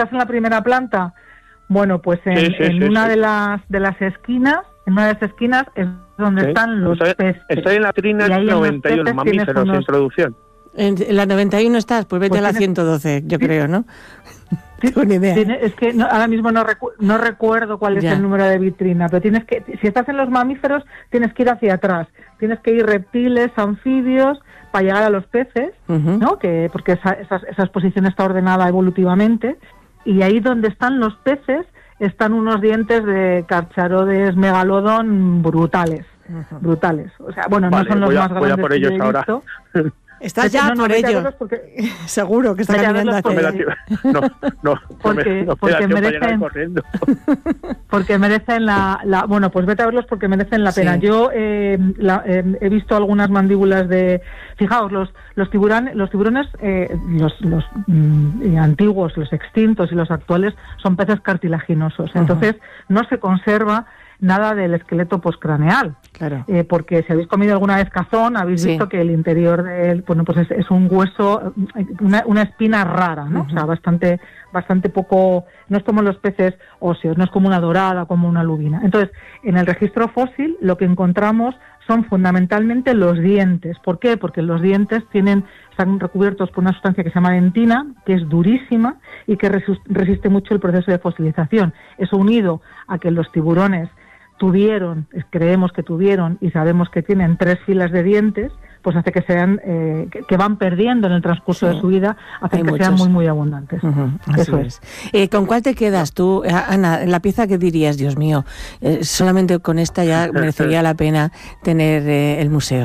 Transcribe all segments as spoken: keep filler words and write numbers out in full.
¿estás en la primera planta? Bueno, pues en, sí, sí, en sí, una sí. de las de las esquinas, en una de las esquinas es donde Sí. están los Estoy, peces. estoy en la trina Y ahí en los noventa y uno, peces tienes mamíferos, unos- introducción. En la noventa y uno estás, pues vete Pues a la tienes- ciento doce, yo sí. creo, ¿no? Sí, Tengo ni idea. tiene- es que no, ahora mismo no, recu- no recuerdo cuál es Ya. el número de vitrina, pero tienes que, si estás en los mamíferos, tienes que ir hacia atrás. Tienes que ir reptiles, anfibios, para llegar a los peces, Ujú. ¿no? Que, porque esa, esa, esa exposición está ordenada evolutivamente. Y ahí donde están los peces, están unos dientes de Carcharodes megalodon brutales. Ujú. Brutales. O sea, bueno, Vale, no son los voy a- más voy a grandes por que yo ellos he ahora. visto. Estás Vete- ya no, no, por vete a ello. verlos porque- Seguro que está Vete a caminando verlos hacia porque- allí. No, no, Porque- no me, no porque me da tiempo para merecen- llegar corriendo. porque merecen la, la bueno pues vete a verlos porque merecen la pena. Sí. Yo eh, la- eh, he visto algunas mandíbulas de, fijaos, los los tiburones los tiburones eh, los, los mm, antiguos, los extintos y los actuales son peces cartilaginosos. Ajá. Entonces no se conserva nada del esqueleto postcraneal. Claro. Eh, porque si habéis comido alguna vez cazón, habéis Sí. visto que el interior del, bueno, pues es, es un hueso, una, una espina rara, ¿no? Ujú. O sea, bastante, bastante poco, no es como los peces óseos, no es como una dorada, como una lubina. Entonces, en el registro fósil lo que encontramos son fundamentalmente los dientes. ¿Por qué? Porque los dientes tienen, están recubiertos por una sustancia que se llama dentina, que es durísima y que resus- resiste mucho el proceso de fosilización. Eso unido a que los tiburones tuvieron, creemos que tuvieron y sabemos que tienen tres filas de dientes, pues hace que sean, eh, que, que van perdiendo en el transcurso Sí. de su vida, hace Hay que muchos. sean muy, muy abundantes. Ujú, así Eso es. Eh, ¿Con cuál te quedas tú, eh, Ana? La pieza que dirías, Dios mío, eh, solamente con esta ya merecería la pena tener eh, el museo.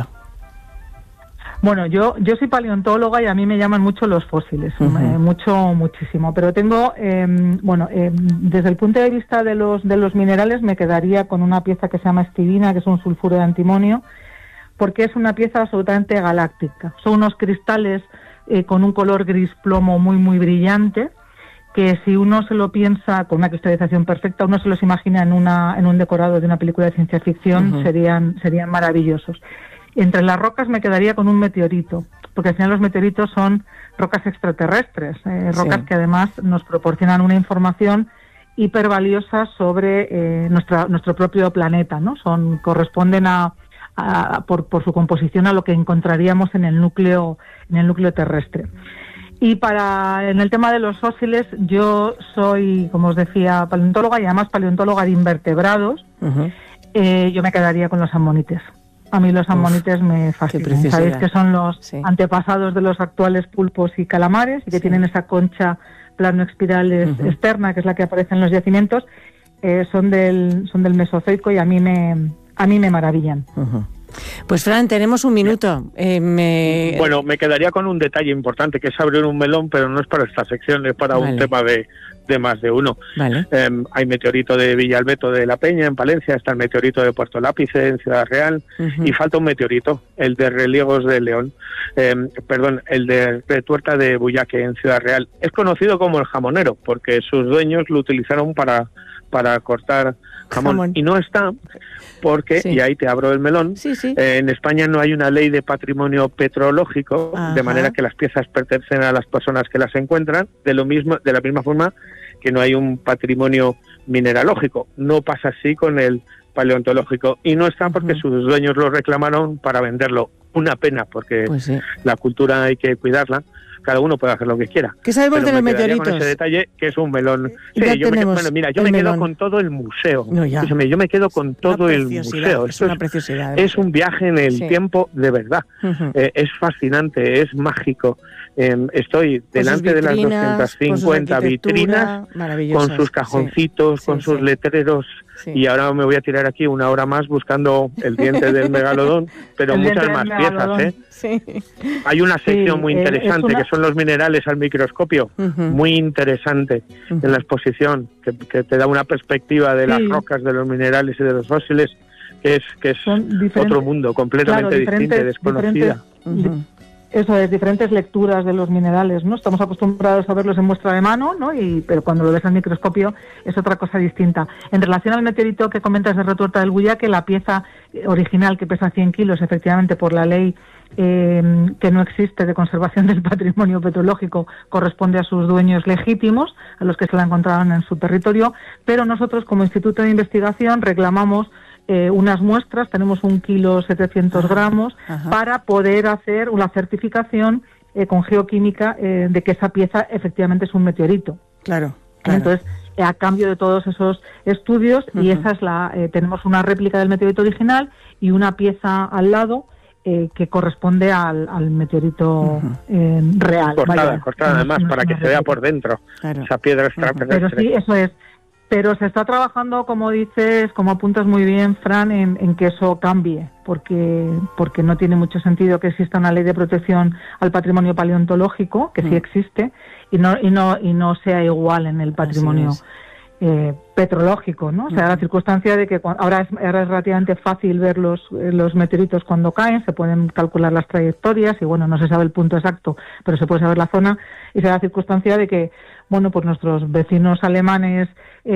Bueno, yo yo soy paleontóloga y a mí me llaman mucho los fósiles, Ujú. eh, mucho, muchísimo. Pero tengo, eh, bueno, eh, desde el punto de vista de los de los minerales me quedaría con una pieza que se llama estibina, que es un sulfuro de antimonio, porque es una pieza absolutamente galáctica. Son unos cristales eh, con un color gris plomo muy, muy brillante, que si uno se lo piensa con una cristalización perfecta, uno se los imagina en una en un decorado de una película de ciencia ficción, Ujú. serían serían maravillosos. Entre las rocas me quedaría con un meteorito, porque al final los meteoritos son rocas extraterrestres, eh, rocas Sí. que además nos proporcionan una información hipervaliosa sobre eh, nuestra, nuestro propio planeta, ¿no? Son, corresponden a, a por, por su composición a lo que encontraríamos en el núcleo, en el núcleo terrestre. Y para en el tema de los fósiles, yo soy, como os decía, paleontóloga y además paleontóloga de invertebrados. Ujú. Eh, yo me quedaría con los ammonites. A mí los ammonites me fascinan. preciosidad. Sabéis que son los Sí. antepasados de los actuales pulpos y calamares y que Sí. tienen esa concha plano espiral es- Ujú. externa, que es la que aparece en los yacimientos. Eh, son del son del Mesozoico y a mí me a mí me maravillan. Ujú. Pues Fran, tenemos un minuto. Eh, me... Bueno, me quedaría con un detalle importante, que es abrir un melón, pero no es para esta sección, es para Vale. un tema de, de más de uno. Vale. Eh, hay meteorito de Villalbeto de la Peña, en Palencia, está el meteorito de Puerto Lápice, en Ciudad Real, Ujú. y falta un meteorito, el de Reliegos de León, eh, perdón, el de Retuerta de Buyaque, en Ciudad Real. Es conocido como el jamonero, porque sus dueños lo utilizaron para, para cortar jamón, Jamón. y no está porque, Sí. y ahí te abro el melón, Sí, sí. eh, en España no hay una ley de patrimonio petrológico, Ajá. de manera que las piezas pertenecen a las personas que las encuentran, de lo mismo, de la misma forma que no hay un patrimonio mineralógico. No pasa así con el paleontológico, y no está porque Ujú. sus dueños lo reclamaron para venderlo. Una pena, porque Pues sí. la cultura hay que cuidarla. Cada uno puede hacer lo que quiera. ¿Qué sabemos Pero de los me quedaría meteoritos? con ese detalle, que es un melón. Sí, Ya yo me, tenemos bueno, mira, yo el me quedo melón. con todo el museo. No, ya. Escúchame, yo me quedo con Una todo el preciosidad, museo. Es Esto una es, preciosidad. es un viaje en el Sí. tiempo de verdad. Ujú. Eh, es fascinante, es mágico. Eh, estoy Con sus delante de las vitrinas, doscientas con su cincuenta vitrinas, arquitectura, maravillosas. con sus cajoncitos, Sí, con sí, sus sí. letreros, Sí. y ahora me voy a tirar aquí una hora más buscando el diente del megalodón, pero El muchas diente más del piezas, megalodón. ¿eh? Sí. Hay una sección Sí, muy eh, es interesante, una- que son los minerales al microscopio, Ujú. muy interesante Ujú. en la exposición, que, que te da una perspectiva de las Sí. rocas, de los minerales y de los fósiles, que es que es Son diferentes- otro mundo, completamente Claro, distinto y diferentes- desconocida. diferentes- Ujú. Eso es, diferentes lecturas de los minerales, ¿no? Estamos acostumbrados a verlos en muestra de mano, ¿no? Y, pero cuando lo ves al microscopio es otra cosa distinta. En relación al meteorito que comentas de Retuerta del Buyaque, la pieza original que pesa cien kilos, efectivamente, por la ley eh, que no existe de conservación del patrimonio petrológico corresponde a sus dueños legítimos, a los que se la encontraron en su territorio, pero nosotros como Instituto de Investigación reclamamos eh, unas muestras, tenemos un kilo setecientos gramos, Ajá. para poder hacer una certificación eh, con geoquímica eh, de que esa pieza efectivamente es un meteorito. Claro, claro. Entonces, a cambio de todos esos estudios, uh-huh. y esa es la, eh, tenemos una réplica del meteorito original y una pieza al lado eh, que corresponde al, al meteorito uh-huh. eh, real. Cortada, Vaya, cortada además, para que se vea por dentro, claro. esa piedra extraterrestre. Uh-huh. Pero sí, eso es. Pero se está trabajando, como dices, como apuntas muy bien, Fran, en, en que eso cambie, porque porque no tiene mucho sentido que exista una ley de protección al patrimonio paleontológico, que uh-huh. sí existe, y no y no y no sea igual en el patrimonio eh, petrológico, ¿no? O sea, uh-huh. la circunstancia de que cuando, ahora es ahora es relativamente fácil ver los los meteoritos cuando caen, se pueden calcular las trayectorias y bueno, no se sabe el punto exacto, pero se puede saber la zona, y se da la circunstancia de que bueno, pues nuestros vecinos alemanes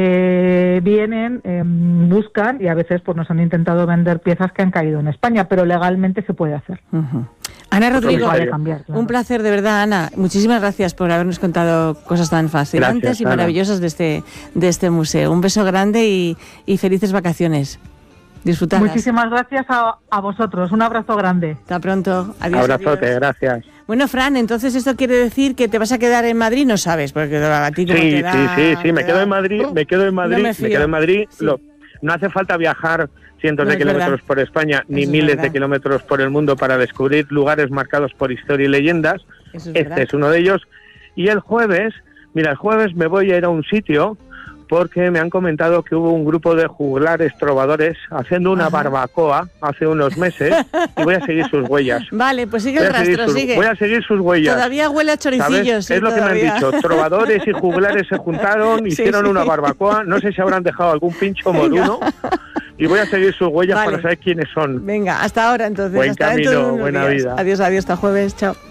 eh, vienen, eh, buscan y a veces pues nos han intentado vender piezas que han caído en España, pero legalmente se puede hacer. Uh-huh. Ana Rodrigo, vale cambiar, claro. Un placer de verdad, Ana. Muchísimas gracias por habernos contado cosas tan fascinantes gracias, y Ana. maravillosas de este de este museo. Un beso grande y, y felices vacaciones. Disfrutad. Muchísimas gracias a, a vosotros. Un abrazo grande. Hasta pronto. Adiós. Abrazote, adiós. Gracias. Bueno, Fran, entonces esto quiere decir que te vas a quedar en Madrid, ¿no sabes? Porque a ti como sí, te da, sí, sí, sí, me da... quedo en Madrid, me quedo en Madrid, no me, me quedo en Madrid. Sí. Lo, no hace falta viajar cientos no, de kilómetros verdad. por España, ni Eso miles de kilómetros por el mundo para descubrir lugares marcados por historia y leyendas. Es este verdad. es uno de ellos. Y el jueves, mira, el jueves me voy a ir a un sitio porque me han comentado que hubo un grupo de juglares trovadores haciendo una Ajá. barbacoa hace unos meses y voy a seguir sus huellas. Vale, pues sigue el rastro, sus, sigue. Voy a seguir sus huellas. Todavía huele a choricillos. Sí, es lo todavía. que me han dicho. Trovadores y juglares se juntaron, sí, hicieron sí. una barbacoa. No sé si habrán dejado algún pincho moruno. Y voy a seguir sus huellas vale. para saber quiénes son. Venga, hasta ahora entonces. Buen hasta camino, buena días. vida. Adiós, adiós, hasta jueves. Chao.